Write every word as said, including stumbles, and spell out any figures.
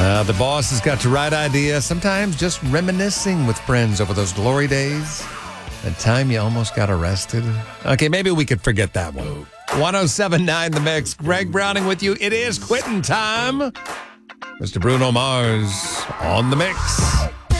Uh, the boss has got the right idea. Sometimes just reminiscing with friends over those glory days. The time you almost got arrested. Okay, maybe we could forget that one. one oh seven point nine The Mix. Greg Browning with you. It is quitting time. Mister Bruno Mars on The Mix.